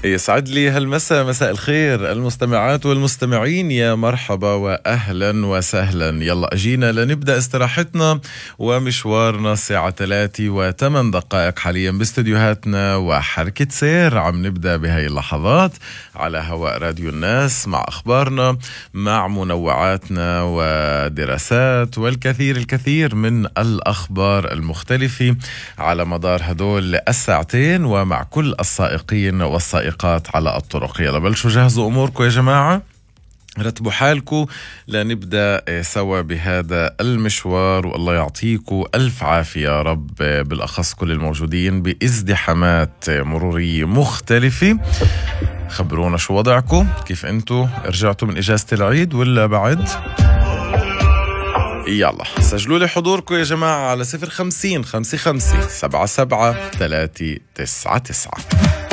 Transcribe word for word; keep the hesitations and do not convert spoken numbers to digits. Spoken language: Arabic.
يسعد لي هالمساء، مساء الخير المستمعات والمستمعين، يا مرحبا وأهلا وسهلا. يلا أجينا لنبدأ استراحتنا ومشوارنا الساعة ثلاثة وثمان دقائق حاليا باستديوهاتنا وحركة سير. عم نبدأ بهاي اللحظات على هواء راديو الناس مع أخبارنا، مع منوعاتنا ودراسات والكثير الكثير من الأخبار المختلفة على مدار هدول الساعتين، ومع كل السائقين والسائقات على الطرق. يلا بلشوا جهزوا أموركم يا جماعة، رتبوا حالكم لنبدأ سوا بهذا المشوار، والله يعطيكم ألف عافية يا رب، بالأخص كل الموجودين بازدحامات مرورية مختلفة. خبرونا شو وضعكم، كيف أنتوا رجعتوا من إجازة العيد ولا بعد؟ يلا سجلوا لي حضوركم يا جماعة على صفر خمسين خمسة خمسة سبعة سبعة ثلاثة تسعة تسعة.